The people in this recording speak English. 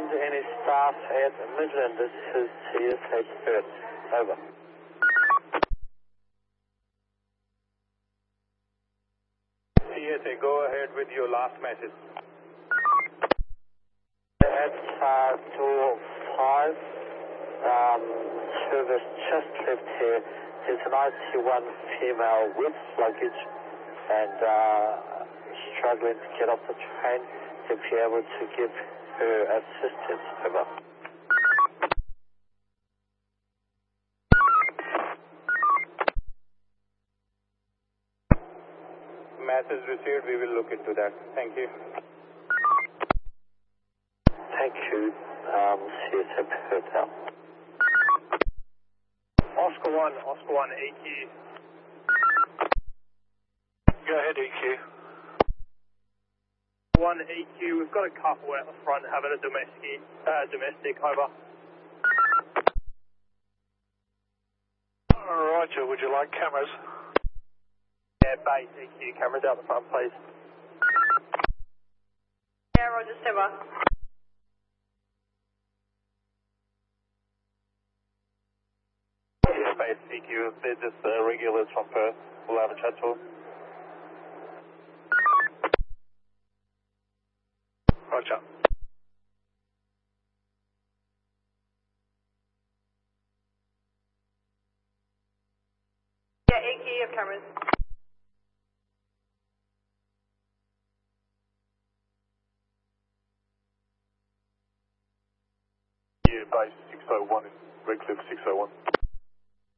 Midland, any staff at Midland, this is CSH Perth, over. CSA, go ahead with your last message. At door 5, service just left here. There's an IT1 female with luggage and struggling to get off the train. If you're able to give her assistance, over. Message received, we will look into that. Thank you. Thank you, CSM Hotel. Oscar 1, EQ. Go ahead, EQ. 1 EQ, we've got a couple out the front having a domestic, over. Roger, would you like cameras? Yeah, base EQ, cameras out the front, please. Yeah, Roger, Steva. Yeah, base EQ, they're just regulars from Perth. We'll have a chat to them. Roger. Yeah, EQ, you have cameras. Yeah, base 601 in Redcliffe 601.